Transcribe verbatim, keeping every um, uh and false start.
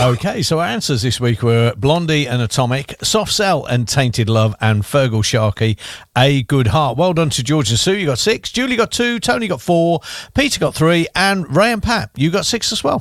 Okay, so our answers this week were Blondie and Atomic, Soft Cell and Tainted Love, and Fergal Sharkey, A Good Heart. Well done to George and Sue, you got six, Julie got two, Tony got four, Peter got three, and Ray and Pat, you got six as well.